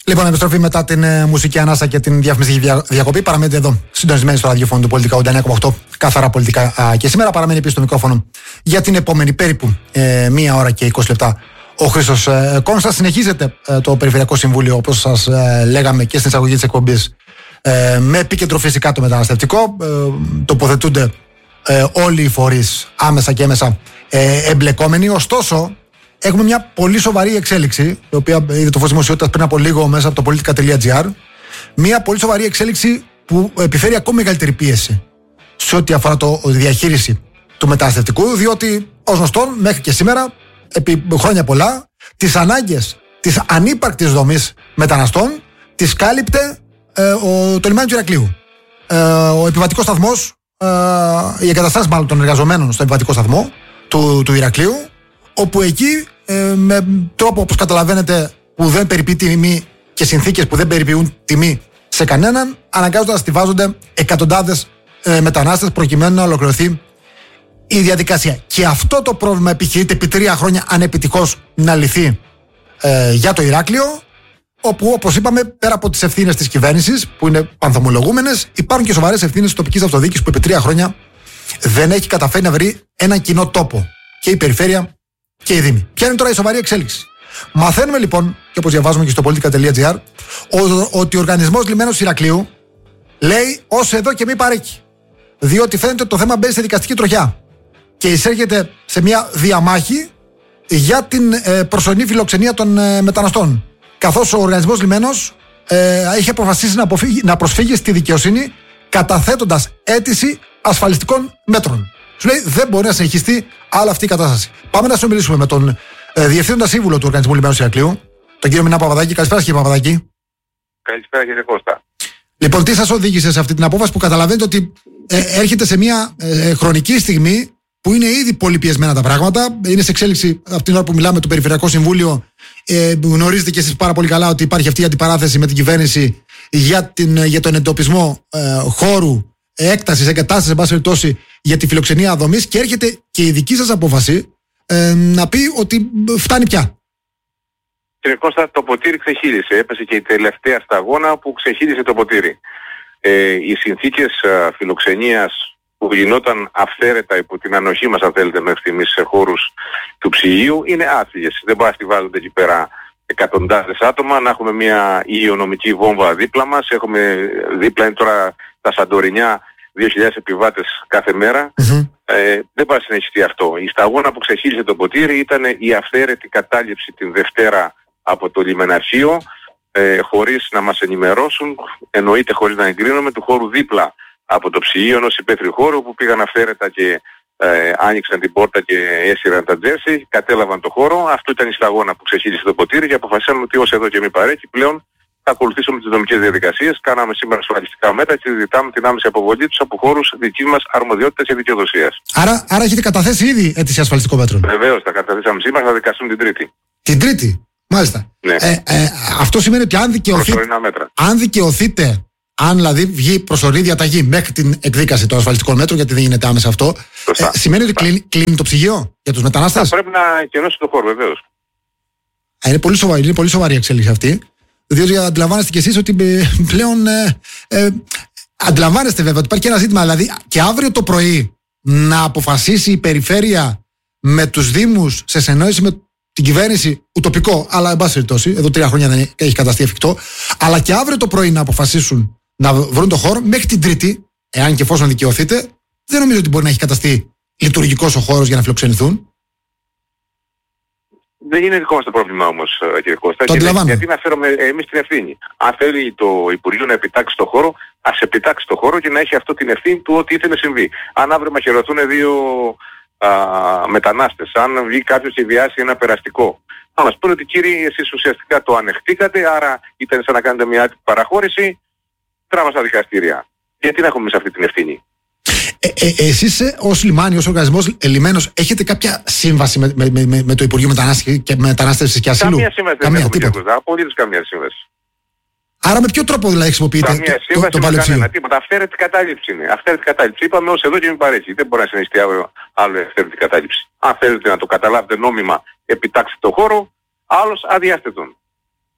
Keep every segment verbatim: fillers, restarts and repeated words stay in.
Λοιπόν, επιστροφή μετά την ε, μουσική ανάσα και την διαφημιστική δια, διακοπή. Παραμένετε εδώ, συντονισμένοι στο ραδιόφωνο του Πολιτικά ογδόντα εννέα κόμμα οκτώ, καθαρά πολιτικά. Α, και σήμερα παραμένει πίσω στο μικρόφωνο για την επόμενη περίπου ε, μία ώρα και είκοσι λεπτά ο Χρήστος ε, Κόνστας. Συνεχίζεται ε, το Περιφερειακό Συμβούλιο, όπως σας ε, λέγαμε και στην εισαγωγή της εκπομπής, ε, με επίκεντρο φυσικά το μεταναστευτικό. Ε, τοποθετούνται ε, όλοι οι φορείς άμεσα και έμεσα ε, εμπλεκόμενοι. Ωστόσο, έχουμε μια πολύ σοβαρή εξέλιξη, η οποία είδε το φως δημοσιότητας πριν από λίγο μέσα από το politica τελεία gr. Μια πολύ σοβαρή εξέλιξη που επιφέρει ακόμη μεγαλύτερη πίεση σε ό,τι αφορά το διαχείριση του μεταναστευτικού, διότι ως γνωστόν μέχρι και σήμερα, επί χρόνια πολλά, τις ανάγκες της ανύπαρκτης δομής μεταναστών τις κάλυπτε ε, ο, το λιμάνι του Ηρακλείου. Ε, ο επιβατικός σταθμός, ε, οι εγκαταστάσεις μάλλον των εργαζομένων στο επιβατικό σταθμό του, του Ηρακλείου, όπου εκεί ε, με τρόπο, όπως καταλαβαίνετε, που δεν περιποιεί τιμή και συνθήκες που δεν περιποιούν τιμή σε κανέναν, αναγκάζονται να στιβάζονται εκατοντάδες ε, μετανάστες προκειμένου να ολοκληρωθεί η διαδικασία. Και αυτό το πρόβλημα επιχειρείται επί τρία χρόνια ανεπιτυχώς να λυθεί ε, για το Ηράκλειο, όπου, όπως είπαμε, πέρα από τις ευθύνες της κυβέρνησης που είναι πανθομολογούμενες, υπάρχουν και σοβαρές ευθύνες της τοπικής αυτοδιοίκησης που επί τρία χρόνια δεν έχει καταφέρει να βρει έναν κοινό τόπο, και η περιφέρεια και η Δήμη. Ποια είναι τώρα η σοβαρή εξέλιξη? Μαθαίνουμε λοιπόν, και όπως διαβάζουμε και στο politica τελεία gr, ότι ο οργανισμός λιμένος Ηρακλείου λέει ως εδώ και μη παρέκει. Διότι φαίνεται ότι το θέμα μπαίνει σε δικαστική τροχιά και εισέρχεται σε μια διαμάχη για την ε, προσωρινή φιλοξενία των ε, μεταναστών. Καθώς ο οργανισμός λιμένος ε, έχει αποφασίσει να, αποφύγει, να προσφύγει στη δικαιοσύνη καταθέτοντας αίτηση ασφαλιστικών μέτρων. Σου λέει δεν μπορεί να συνεχιστεί άλλη αυτή η κατάσταση. Πάμε να συνομιλήσουμε με τον ε, Διευθύνοντα Σύμβουλο του Οργανισμού Λιμένου Ηρακλείου, τον κύριο Μινά Παπαδάκη. Καλησπέρα, κύριε Παπαδάκη. Καλησπέρα, κύριε Κώστα. Λοιπόν, τι σας οδήγησε σε αυτή την απόφαση που καταλαβαίνετε ότι ε, έρχεται σε μια ε, χρονική στιγμή που είναι ήδη πολύ πιεσμένα τα πράγματα? Είναι σε εξέλιξη αυτή την ώρα που μιλάμε το Περιφερειακό Συμβούλιο. Ε, γνωρίζετε και εσείς πάρα πολύ καλά ότι υπάρχει αυτή η αντιπαράθεση με την κυβέρνηση για, την, για τον εντοπισμό ε, χώρου, έκτασης, εγκατάστασης, εν πάση περιπτώσει, για τη φιλοξενία δομής, και έρχεται και η δική σας απόφαση ε, να πει ότι φτάνει πια. Κύριε Κώστα, το ποτήρι ξεχύλισε. Έπεσε και η τελευταία σταγόνα που ξεχύλισε το ποτήρι. Ε, οι συνθήκες α, φιλοξενίας που γινόταν αυθαίρετα υπό την ανοχή μας, αν θέλετε, μέχρι στιγμής σε χώρους του ψυγείου είναι άθλιες. Δεν μπορεί να στιβάζονται εκεί πέρα εκατοντάδες άτομα, να έχουμε μια υγειονομική βόμβα δίπλα μας. Έχουμε δίπλα είναι τώρα τα Σαντορινιά, δύο χιλιάδες επιβάτες κάθε μέρα. Mm-hmm. Ε, δεν πάει να συνεχιστεί αυτό. Η σταγόνα που ξεχύλισε το ποτήρι ήταν η αυθαίρετη κατάληψη την Δευτέρα από το λιμεναρχείο, ε, χωρίς να μας ενημερώσουν, εννοείται χωρίς να εγκρίνουμε, του χώρου δίπλα από το ψυγείο ενός υπαίθριου χώρου, που πήγαν αυθαίρετα και ε, άνοιξαν την πόρτα και έσυραν τα τζέρσι, κατέλαβαν το χώρο. Αυτό ήταν η σταγόνα που ξεχύλισε το ποτήρι και αποφασίσαμε ότι ως εδώ και μη παρέχει πλέον θα ακολουθήσουμε τις νομικές διαδικασίες. Κάναμε σήμερα ασφαλιστικά μέτρα και ζητάμε την άμεση αποβολή τους από χώρους δικής μας αρμοδιότητας και δικαιοδοσίας. Άρα, άρα έχετε καταθέσει ήδη αίτηση ασφαλιστικών μέτρων? Βεβαίως, τα καταθέσαμε σήμερα, θα δικαστούν την Τρίτη. Την Τρίτη, μάλιστα. Ναι. Ε, ε, αυτό σημαίνει ότι αν δικαιωθείτε, αν δικαιωθείτε, αν δηλαδή βγει προσωρινή διαταγή μέχρι την εκδίκαση των ασφαλιστικών μέτρων, γιατί δεν γίνεται άμεσα αυτό, ε, σημαίνει ότι κλείνει, κλείνει το ψυγείο για τους μετανάστες? Θα πρέπει να κενώσει το χώρο, βεβαίως. Ε, είναι πολύ σοβαρή, είναι πολύ σοβαρή εξέλιξη αυτή. Διότι αντιλαμβάνεστε κι εσείς ότι πλέον ε, ε, αντιλαμβάνεστε βέβαια ότι υπάρχει και ένα ζήτημα, δηλαδή και αύριο το πρωί να αποφασίσει η περιφέρεια με τους δήμους σε συνεννόηση με την κυβέρνηση, ουτοπικό, αλλά εν πάση περιπτώσει, εδώ τρία χρόνια δεν έχει καταστεί εφικτό, αλλά και αύριο το πρωί να αποφασίσουν να βρουν το χώρο μέχρι την Τρίτη, εάν και εφόσον δικαιωθείτε, δεν νομίζω ότι μπορεί να έχει καταστεί λειτουργικός ο χώρος για να φιλοξενηθούν. Δεν είναι δικό μας το πρόβλημα όμως, κύριε Κώστα. Το και γιατί να φέρουμε εμείς την ευθύνη? Αν θέλει το Υπουργείο να επιτάξει το χώρο, ας επιτάξει το χώρο και να έχει αυτό την ευθύνη του ό,τι ήθελε να συμβεί. Αν αύριο μαχαιρωθούν δύο α, μετανάστες, αν βγει κάποιος και βιάσει ένα περαστικό, θα μας πούνε ότι κύριοι εσείς ουσιαστικά το ανεχτήκατε, άρα ήταν σαν να κάνετε μια παραχώρηση, τράβα στα δικαστήρια. Γιατί να έχουμε σε αυτή την ευθύνη? Ε, ε, εσείς ως λιμάνι, ως οργανισμός λιμένος, έχετε κάποια σύμβαση με, με, με, με το Υπουργείο Μετανάστευσης και Ασύλου? Καμία σύμβαση δεν έχουμε, τίποτα. Απολύτως καμία σύμβαση. Άρα με ποιο τρόπο δηλαδή χρησιμοποιείτε καμία το, το, το παλαιψίο? Καμία τίποτα. Αυθαίρετη κατάληψη είναι. Αυθαίρετη κατάληψη. Είπαμε ως εδώ και μην παρέχει. Δεν μπορεί να συνεχιστεί άλλο, άλλο αυθαίρετη κατάληψη. Αν θέλετε να το καταλάβετε νόμιμα, επιτάξτε το χώρο, άλλος αδειάστε τον.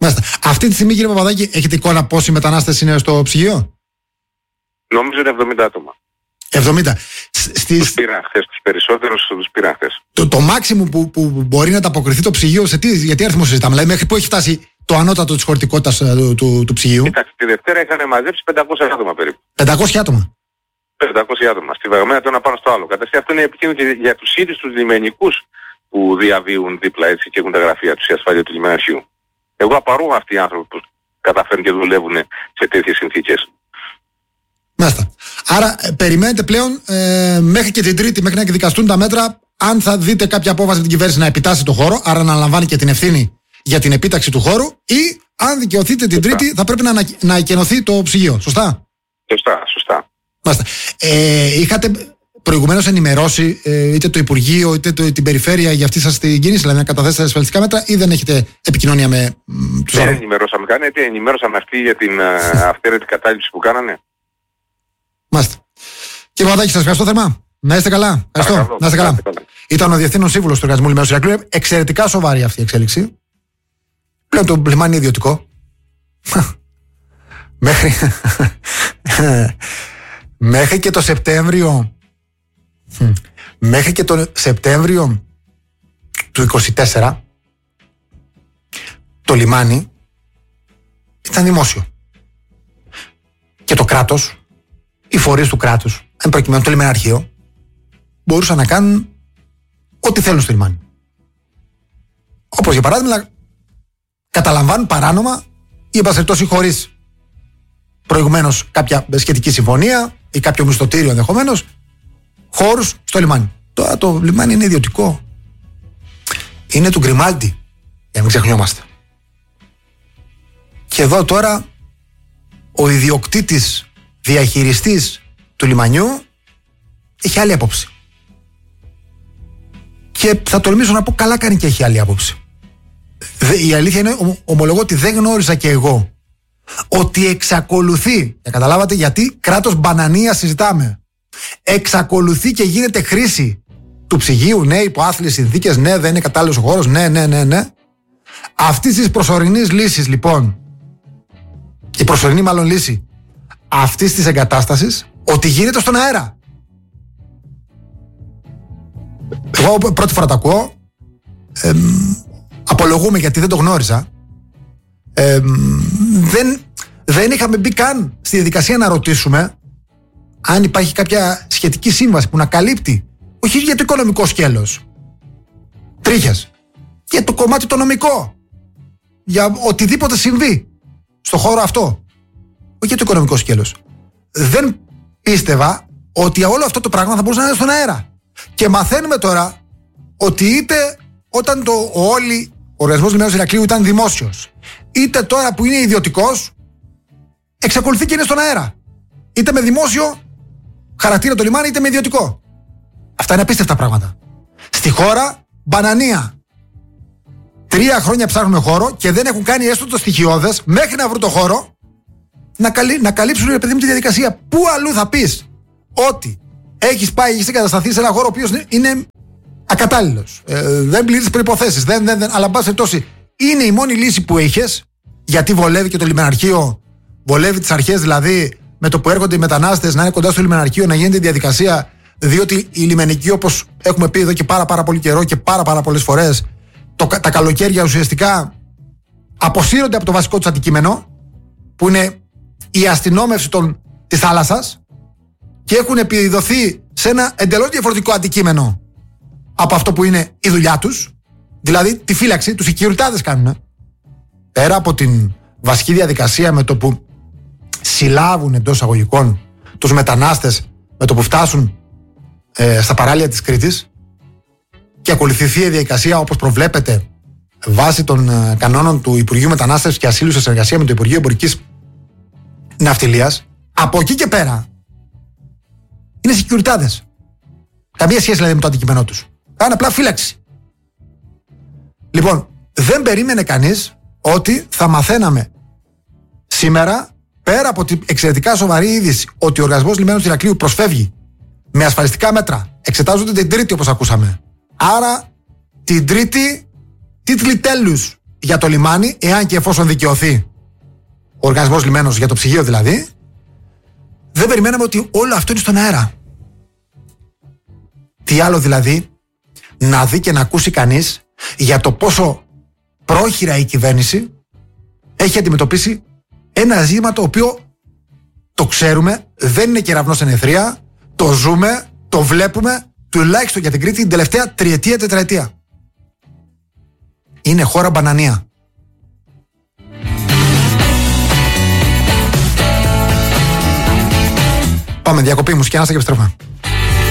Μάλιστα. Αυτή τη στιγμή, κύριε Παπαδάκη, έχετε εικόνα πόσοι μετανάστες είναι στο ψυγείο? Νομίζω είναι εβδομήντα άτομα. εβδομήντα. Στις... Τους πήραν χθες, τους περισσότερους τους πήραν χθες. Το, το μάξιμου που, που μπορεί να ανταποκριθεί το ψυγείο, σε τι, για τι αριθμό συζητάμε? Δηλαδή, μέχρι πού έχει φτάσει το ανώτατο της χωρητικότητας του, του, του ψυγείου? Κοιτάξτε, τη Δευτέρα είχαν μαζέψει πεντακόσια άτομα περίπου. πεντακόσια άτομα. πεντακόσια άτομα. Στη βαγμένα το ένα πάνω στο άλλο. Καταρχήν αυτό είναι επικίνδυνο για τους ίδιους τους λιμενικούς που διαβίουν δίπλα έτσι και έχουν τα γραφεία τους, η ασφάλεια του λιμεναρχείου. Εγώ απαρώ αυτοί οι άνθρωποι που καταφέρνουν και δουλεύουν σε τέτοιες συνθήκες. Μάλιστα. Άρα ε, περιμένετε πλέον ε, μέχρι και την Τρίτη, μέχρι να εκδικαστούν τα μέτρα, αν θα δείτε κάποια απόφαση από την κυβέρνηση να επιτάσσει το χώρο, άρα να αναλαμβάνει και την ευθύνη για την επίταξη του χώρου, ή αν δικαιωθείτε την Τρίτη θα πρέπει να, να εκενωθεί το ψυγείο. Σωστά. Σωστά, σωστά. Μάλιστα. Ε, είχατε προηγουμένως ενημερώσει ε, είτε το Υπουργείο είτε το, την Περιφέρεια για αυτή σας την κίνηση, δηλαδή να καταθέσετε ασφαλιστικά μέτρα, ή δεν έχετε επικοινωνία με μ, τους Δεν άλλους? ενημερώσαμε καν, γιατί ενημέρωσαμε αυτοί για την αυθαίρετη κατάληψη που κάνανε. Μάλιστα. Κύριε Παπαδάκη, σας ευχαριστώ θερμά. Να είστε καλά. Ευχαριστώ. Παρακαλώ, Να είστε καλά. καλά. Ήταν ο Διευθύνων Σύμβουλος του Οργανισμού Λιμένου Ηρακλείου. Εξαιρετικά σοβαρή αυτή η εξέλιξη. Πλέον το λιμάνι είναι ιδιωτικό. Μέχρι... Μέχρι και το Σεπτέμβριο Μέχρι και το Σεπτέμβριο του είκοσι τέσσερα το λιμάνι ήταν δημόσιο. Και το κράτος, οι φορείς του κράτους, εν προκειμένου το λιμεναρχείο, μπορούσαν να κάνουν ό,τι θέλουν στο λιμάνι. Όπως για παράδειγμα καταλαμβάνουν παράνομα ή εμπασχευτώσει χωρίς προηγουμένως κάποια σχετική συμφωνία ή κάποιο μισθωτήριο ενδεχομένως χώρους στο λιμάνι. Τώρα το λιμάνι είναι ιδιωτικό. Είναι του Γκριμάλντι, για να μην ξεχνιόμαστε. Και εδώ τώρα ο ιδιοκτήτης διαχειριστής του λιμανιού έχει άλλη άποψη. Και θα τολμήσω να πω, καλά κάνει και έχει άλλη άποψη. Η αλήθεια είναι, ομολογώ ότι δεν γνώρισα και εγώ ότι εξακολουθεί, και καταλάβατε γιατί κράτος μπανανία συζητάμε, εξακολουθεί και γίνεται χρήση του ψυγείου, ναι, υπό άθλιες συνθήκες, ναι, δεν είναι κατάλληλος ο χώρος, ναι, ναι, ναι, ναι. Αυτής της προσωρινής λύσης λοιπόν, η προσωρινή μάλλον λύση αυτής της εγκατάστασης, ότι γίνεται στον αέρα. Εγώ πρώτη φορά το ακούω, ε, απολογούμε γιατί δεν το γνώριζα. Ε, δεν, δεν είχαμε μπει καν στη διαδικασία να ρωτήσουμε αν υπάρχει κάποια σχετική σύμβαση που να καλύπτει, όχι για το οικονομικό σκέλος, τρίχες, για το κομμάτι το νομικό, για οτιδήποτε συμβεί στο χώρο αυτό, όχι για το οικονομικό σκέλος. Δεν πίστευα ότι όλο αυτό το πράγμα θα μπορούσε να είναι στον αέρα. Και μαθαίνουμε τώρα ότι είτε όταν το όλοι ο Οργανισμός Λιμένου Ηρακλείου ήταν δημόσιος, είτε τώρα που είναι ιδιωτικός, εξακολουθεί και είναι στον αέρα. Είτε με δημόσιο χαρακτήρα το λιμάνι, είτε με ιδιωτικό. Αυτά είναι απίστευτα πράγματα. Στη χώρα, μπανανία. Τρία χρόνια ψάχνουμε χώρο και δεν έχουν κάνει έστω το στοιχειώδες μέχρι να βρουν το χώρο να, καλύ... να καλύψουν, ρε παιδί μου, τη διαδικασία. Πού αλλού θα πεις ότι έχεις πάει, έχεις εγκατασταθεί σε ένα χώρο ο οποίος είναι ακατάλληλος, ε, δεν πληρεί τις προϋποθέσεις, δεν, δεν, δεν, αλλά εν πάση περιπτώσει είναι η μόνη λύση που είχες, γιατί βολεύει και το λιμεναρχείο, βολεύει τις αρχές δηλαδή, με το που έρχονται οι μετανάστες να είναι κοντά στο λιμεναρχείο, να γίνεται η διαδικασία, διότι οι λιμενικοί, όπως έχουμε πει εδώ και πάρα, πάρα πολύ καιρό και πάρα, πάρα πολλές φορές, το, τα καλοκαίρια ουσιαστικά αποσύρονται από το βασικό τους αντικείμενο, που είναι η αστυνόμευση των, της θάλασσας, και έχουν επιδοθεί σε ένα εντελώς διαφορετικό αντικείμενο από αυτό που είναι η δουλειά τους, δηλαδή τη φύλαξη, τους securityάδες κάνουν. Πέρα από την βασική διαδικασία με το που συλλάβουν εντός εισαγωγικών τους μετανάστες με το που φτάσουν ε, στα παράλια της Κρήτης και ακολουθηθεί η διαδικασία όπως προβλέπεται βάσει των ε, κανόνων του Υπουργείου Μετανάστευσης και Ασύλου σε συνεργασία με το Υπουργείο Εμπορικής Ναυτιλίας, από εκεί και πέρα είναι securityάδες. Καμία σχέση δηλαδή με το αντικείμενό τους. Κάνε απλά φύλαξη. Λοιπόν, δεν περίμενε κανείς ότι θα μαθαίναμε σήμερα, πέρα από την εξαιρετικά σοβαρή είδηση ότι ο Οργανισμός Λιμένου Ηρακλείου προσφεύγει με ασφαλιστικά μέτρα, εξετάζονται την Τρίτη όπως ακούσαμε. Άρα την Τρίτη τίτλοι τέλους για το λιμάνι, εάν και εφόσον δικαιωθεί ο οργανισμός λιμένος για το ψυγείο δηλαδή, δεν περιμέναμε ότι όλο αυτό είναι στον αέρα. Τι άλλο δηλαδή να δει και να ακούσει κανείς για το πόσο πρόχειρα η κυβέρνηση έχει αντιμετωπίσει ένα ζήτημα το οποίο το ξέρουμε, δεν είναι κεραυνός εν αιθρία, το ζούμε, το βλέπουμε τουλάχιστον για την Κρήτη την τελευταία τριετία, τετραετία. Είναι χώρα μπανανία. Πάμε διακοπή μουσική, ανάσα και επιστρέφουμε.